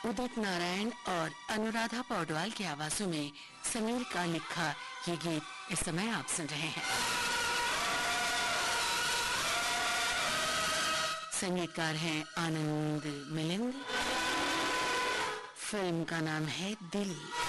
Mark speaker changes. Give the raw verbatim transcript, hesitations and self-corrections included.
Speaker 1: उदित नारायण और अनुराधा पौडवाल की आवाजों में समीर का लिखा ये गीत इस समय आप सुन रहे हैं। संगीतकार हैं आनंद मिलिंद। फिल्म का नाम है दिल।